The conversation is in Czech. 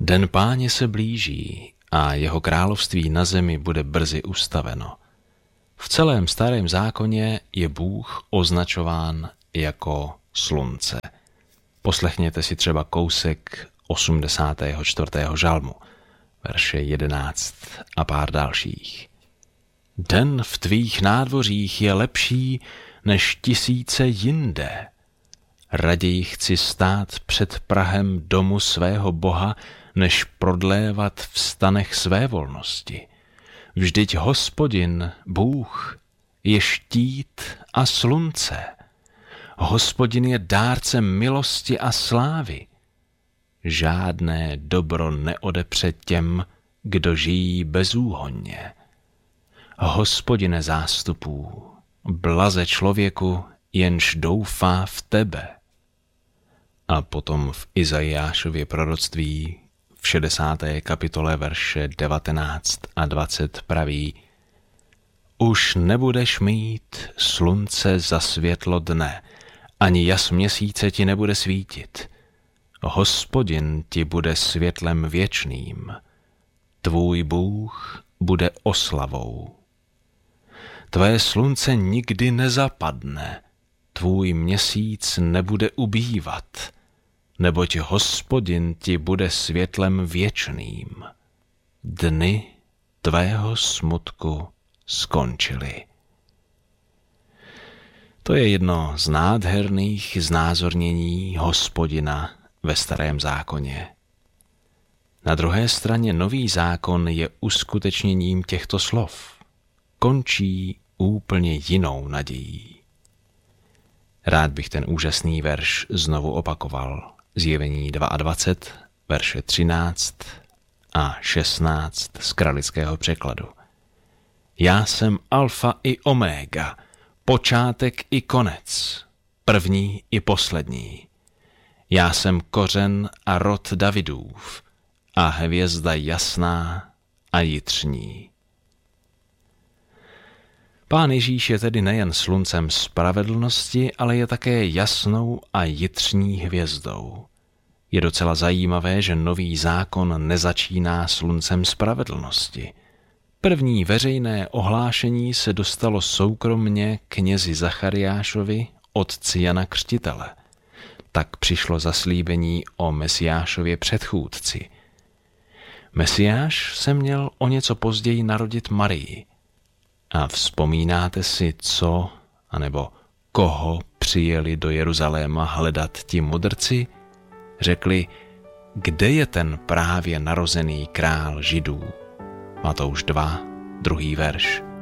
Den Páně se blíží a jeho království na zemi bude brzy ustaveno. V celém Starém zákoně je Bůh označován jako slunce. Poslechněte si třeba kousek 84. žalmu, verše 11 a pár dalších. Den v tvých nádvořích je lepší než tisíce jinde. Raději chci stát před prahem domu svého Boha, než prodlévat v stanech své volnosti. Vždyť Hospodin, Bůh, je štít a slunce. Hospodin je dárcem milosti a slávy. Žádné dobro neodepře těm, kdo žijí bezúhonně. Hospodine zástupů, blaze člověku, jenž doufá v tebe. A potom v Izajášově proroctví v 60. kapitole verše 19 a 20 praví: Už nebudeš mít slunce za světlo dne, ani jas měsíce ti nebude svítit. Hospodin ti bude světlem věčným. Tvůj Bůh bude oslavou. Tvé slunce nikdy nezapadne, tvůj měsíc nebude ubývat, neboť Hospodin ti bude světlem věčným. Dny tvého smutku skončily. To je jedno z nádherných znázornění Hospodina ve Starém zákoně. Na druhé straně Nový zákon je uskutečněním těchto slov. Končí úplně jinou nadějí. Rád bych ten úžasný verš znovu opakoval. Zjevení 22, verše 13 a 16 z kralického překladu. Já jsem alfa i omega, počátek i konec, první i poslední. Já jsem kořen a rod Davidův a hvězda jasná a jitřní. Pán Ježíš je tedy nejen sluncem spravedlnosti, ale je také jasnou a jitřní hvězdou. Je docela zajímavé, že Nový zákon nezačíná sluncem spravedlnosti. První veřejné ohlášení se dostalo soukromně knězi Zachariášovi, otci Jana Křtitele. Tak přišlo zaslíbení o Mesiášově předchůdci. Mesiáš se měl o něco později narodit Marii. A vzpomínáte si, co, anebo koho přijeli do Jeruzaléma hledat ti mudrci? Řekli, kde je ten právě narozený král Židů? Matouš 2, 2. verš.